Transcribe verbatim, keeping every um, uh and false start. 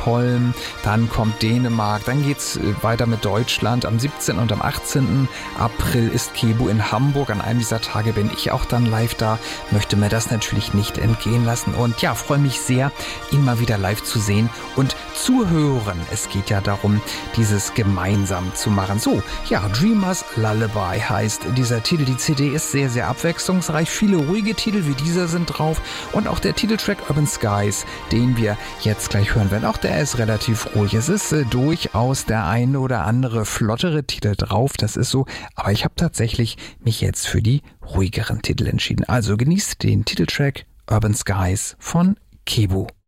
Stockholm, dann kommt Dänemark, dann geht's weiter mit Deutschland. Am siebzehnten und am achtzehnten April ist Kebo in Hamburg. An einem dieser Tage bin ich auch dann live da, möchte mir das natürlich nicht entgehen lassen und ja, freue mich sehr, ihn mal wieder live zu sehen und zu hören. Es geht ja darum, dieses gemeinsam zu machen. So, ja, Dreamers Lullaby heißt dieser Titel. Die C D ist sehr, sehr abwechslungsreich. Viele ruhige Titel wie dieser sind drauf und auch der Titeltrack Urban Skies, den wir jetzt gleich hören werden. Auch der ist relativ ruhig. Es ist äh, durchaus der eine oder andere flottere Titel drauf, das ist so, aber ich habe tatsächlich mich jetzt für die ruhigeren Titel entschieden. Also genießt den Titeltrack Urban Skies von Kebo.